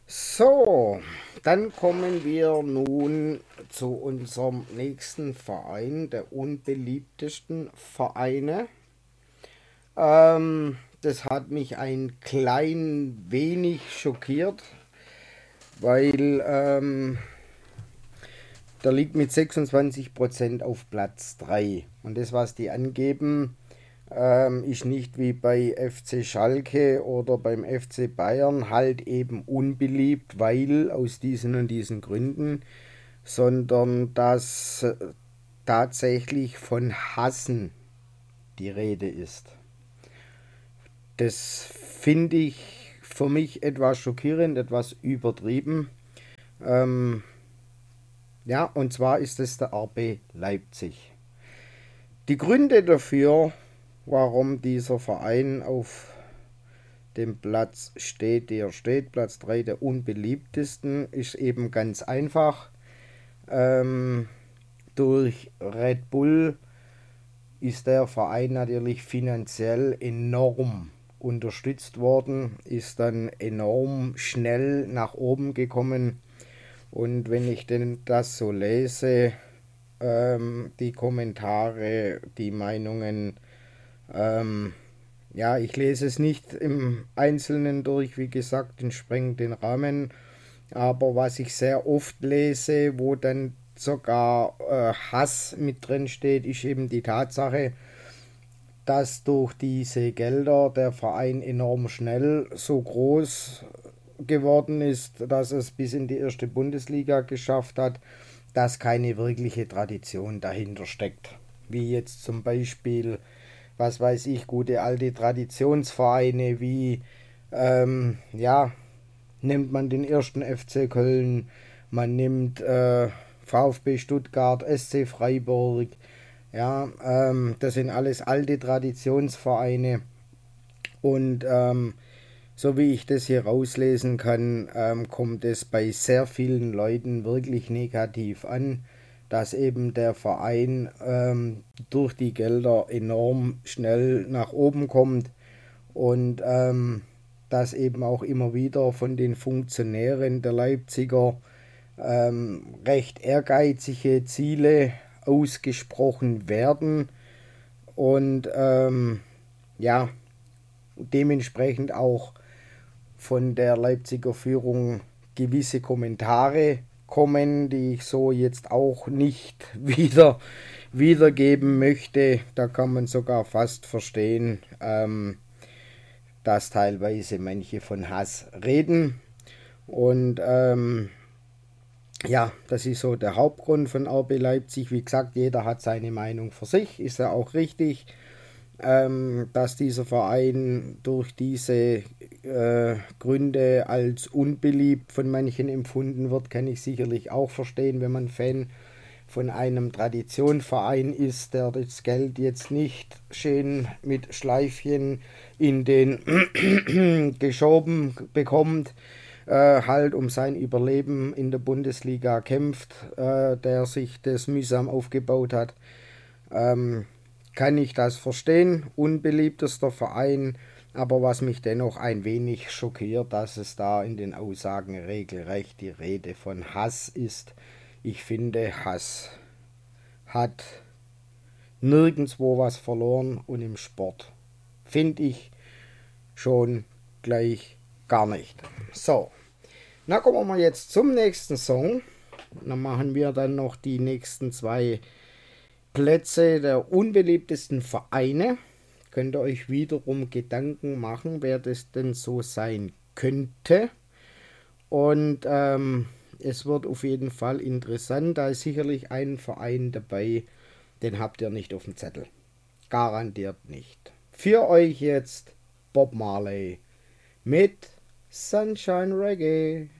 So, dann kommen wir nun zu unserem nächsten Verein, der unbeliebtesten Vereine. Das hat mich ein klein wenig schockiert, weil der liegt mit 26% auf Platz 3. Und das, was die angeben, ist nicht wie bei FC Schalke oder beim FC Bayern halt eben unbeliebt, weil aus diesen und diesen Gründen, sondern dass tatsächlich von Hassen die Rede ist. Das finde ich für mich etwas schockierend, etwas übertrieben. Ähm, ja, und zwar ist es der RB Leipzig. Die Gründe dafür, warum dieser Verein auf dem Platz steht, der steht, Platz 3 der unbeliebtesten, ist eben ganz einfach. Ähm, durch Red Bull ist der Verein natürlich finanziell enorm unterstützt worden, ist dann enorm schnell nach oben gekommen. Und wenn ich denn das so lese, die Kommentare, die Meinungen, ähm, ja, ich lese es nicht im Einzelnen durch, wie gesagt, den sprengt den Rahmen. Aber was ich sehr oft lese, wo dann sogar Hass mit drin steht, ist eben die Tatsache, dass durch diese Gelder der Verein enorm schnell so groß geworden ist, dass es bis in die erste Bundesliga geschafft hat, dass keine wirkliche Tradition dahinter steckt. Wie jetzt zum Beispiel, was weiß ich, gute alte Traditionsvereine wie, ja, nimmt man den ersten FC Köln, man nimmt VfB Stuttgart, SC Freiburg, ja, das sind alles alte Traditionsvereine und so wie ich das hier rauslesen kann, kommt es bei sehr vielen Leuten wirklich negativ an, dass eben der Verein durch die Gelder enorm schnell nach oben kommt und dass eben auch immer wieder von den Funktionären der Leipziger recht ehrgeizige Ziele ausgesprochen werden und ja, dementsprechend auch von der Leipziger Führung gewisse Kommentare kommen, die ich so jetzt auch nicht wiedergeben möchte. Da kann man sogar fast verstehen, dass teilweise manche von Hass reden. Und ja, das ist so der Hauptgrund von RB Leipzig. Wie gesagt, jeder hat seine Meinung für sich, ist ja auch richtig. Dass dieser Verein durch diese Gründe als unbeliebt von manchen empfunden wird, kann ich sicherlich auch verstehen, wenn man Fan von einem Traditionverein ist, der das Geld jetzt nicht schön mit Schleifchen in den geschoben bekommt, halt um sein Überleben in der Bundesliga kämpft, der sich das mühsam aufgebaut hat. Ähm, kann ich das verstehen, unbeliebtester Verein, aber was mich dennoch ein wenig schockiert, dass es da in den Aussagen regelrecht die Rede von Hass ist. Ich finde, Hass hat nirgendwo was verloren und im Sport finde ich schon gleich gar nicht. So, na kommen wir jetzt zum nächsten Song. Dann machen wir dann noch die nächsten zwei Plätze der unbeliebtesten Vereine. Könnt ihr euch wiederum Gedanken machen, wer das denn so sein könnte. Und es wird auf jeden Fall interessant. Da ist sicherlich ein Verein dabei, den habt ihr nicht auf dem Zettel. Garantiert nicht. Für euch jetzt Bob Marley mit Sunshine Reggae.